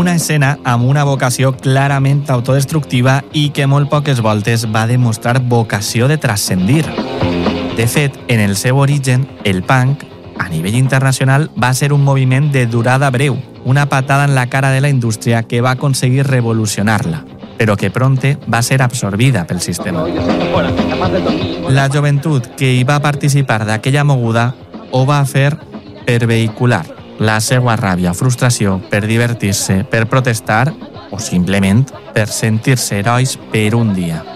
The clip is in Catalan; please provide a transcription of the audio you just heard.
Una escena amb una vocació clarament autodestructiva i que molt poques voltes va demostrar vocació de transcendir. De fet, en el seu origen, el punk, a nivell internacional, va ser un moviment de durada breu, una patada en la cara de la indústria que va aconseguir revolucionar-la, però que prompte va ser absorbida pel sistema. La joventut que hi va participar d'aquella moguda ho va fer per vehicular la seva ràbia o frustració, per divertir-se, per protestar o simplement per sentir-se herois per un dia.